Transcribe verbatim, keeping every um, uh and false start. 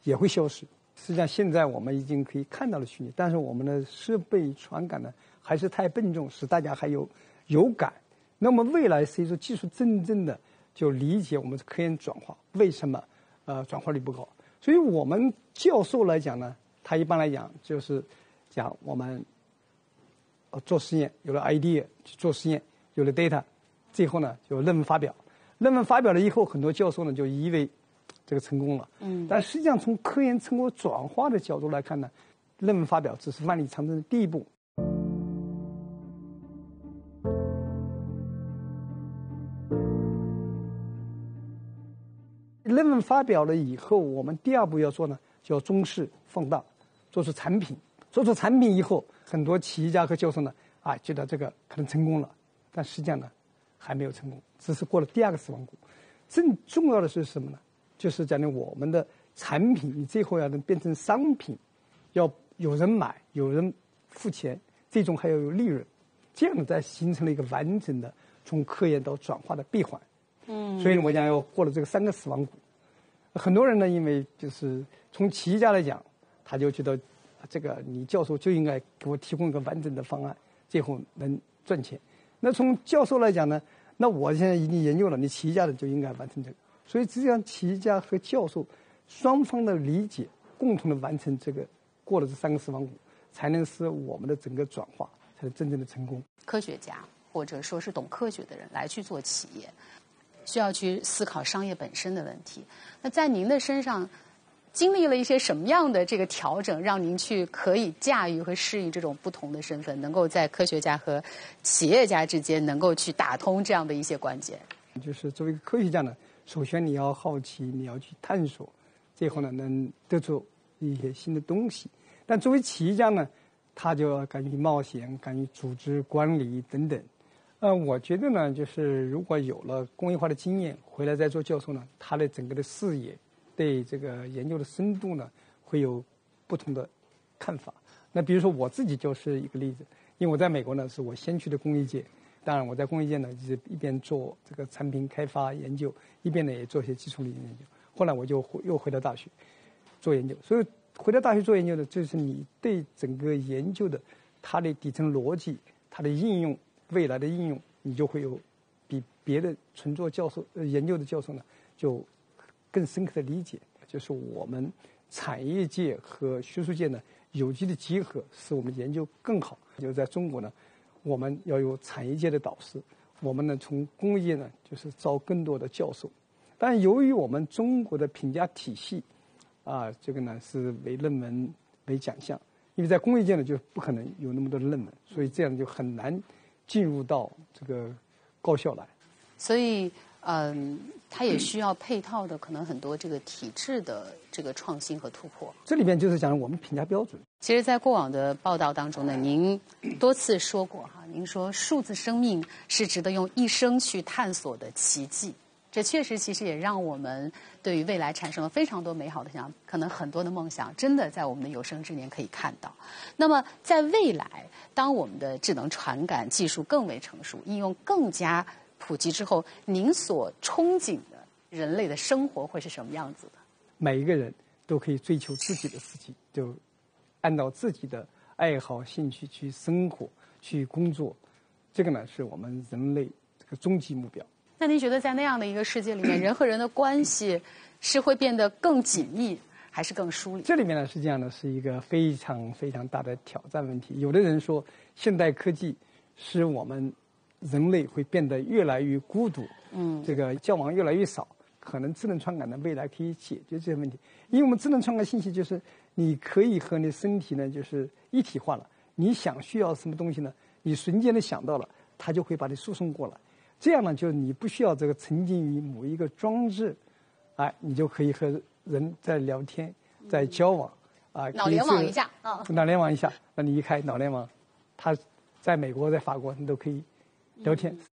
也会消失。实际上，现在我们已经可以看到了虚拟，但是我们的设备传感呢还是太笨重，使大家还有有感。那么未来随着技术真正的就理解我们科研转化为什么呃转化率不高，所以我们教授来讲呢，他一般来讲就是讲我们呃做实验有了 idea 去做实验，有了 data， 最后呢就论文发表，论文发表了以后，很多教授呢就以为这个成功了。嗯，但实际上从科研成果转化的角度来看呢，论文发表只是万里长征的第一步。论文发表了以后，我们第二步要做呢，就要中视放大，做出产品。做出产品以后，很多企业家和教授呢，啊，觉得这个可能成功了，但实际上呢，还没有成功，只是过了第二个死亡谷。更重要的是什么呢？就是讲的我们的产品，你最后要能变成商品，要有人买，有人付钱，最终还要有利润，这样呢，才形成了一个完整的从科研到转化的闭环。嗯，所以我讲要过了这个三个死亡谷。很多人呢，因为就是从企业家来讲，他就觉得这个你教授就应该给我提供一个完整的方案，最后能赚钱。那从教授来讲呢，那我现在已经研究了，你企业家的就应该完成这个。所以实际上，企业家和教授双方的理解，共同的完成这个过了这三个死亡谷，才能使我们的整个转化才能真正的成功。 科学家或者说是懂科学的人来去做企业，需要去思考商业本身的问题。那在您的身上经历了一些什么样的这个调整，让您去可以驾驭和适应这种不同的身份，能够在科学家和企业家之间能够去打通这样的一些关键？ 就是作为一个科学家呢，首先你要好奇，你要去探索，最后呢能得出一些新的东西。但作为企业家呢，他就要敢于冒险，敢于组织管理等等。呃，我觉得呢，就是如果有了工业化的经验，回来再做教授呢，他的整个的视野对这个研究的深度呢，会有不同的看法。那比如说我自己就是一个例子，因为我在美国呢，是我先去的工业界，当然我在工业界呢，就是一边做这个产品开发研究，一边呢也做一些基础理论研究。后来我就又回到大学做研究，所以回到大学做研究呢，就是你对整个研究的它的底层逻辑、它的应用、未来的应用，你就会有比别的纯做教授、呃、研究的教授呢，就更深刻的理解。就是我们产业界和学术界呢有机的结合，使我们研究更好。就在中国呢，我们要有产业界的导师，我们呢从工业界呢就是招更多的教授。但由于我们中国的评价体系，啊，这个呢是为论文为奖项，因为在工业界呢就不可能有那么多的论文，所以这样就很难进入到这个高校来。 所以，嗯，它也需要配套的可能很多这个体制的这个创新和突破。 这里边就是讲我们评价标准。 其实，在过往的报道当中呢，您多次说过哈，您说数字生命是值得用一生去探索的奇迹。这确实，其实也让我们对于未来产生了非常多美好的想象，可能很多的梦想真的在我们的有生之年可以看到。那么，在未来，当我们的智能传感技术更为成熟，应用更加普及之后，您所憧憬的人类的生活会是什么样子的？ 每一个人都可以追求自己的事情，就按照自己的爱好、兴趣去生活、去工作。这个呢，是我们人类这个终极目标。 那您觉得在那样的一个世界里面，人和人的关系是会变得更紧密，还是更疏离？ 这里面呢，实际上呢是一个非常非常大的挑战问题。有的人说，现代科技使我们人类会变得越来越孤独，嗯，这个交往越来越少。可能智能传感的未来可以解决这些问题，因为我们智能传感信息就是你可以和你身体呢就是一体化了。你想需要什么东西呢？你瞬间的想到了，它就会把你输送过来。这样呢，就你不需要这个沉浸于某一个装置，哎，你就可以和人在聊天，在交往，啊， 脑联网一下啊， 脑联网一下，那你一开脑联网，他在美国、在法国，你都可以聊天。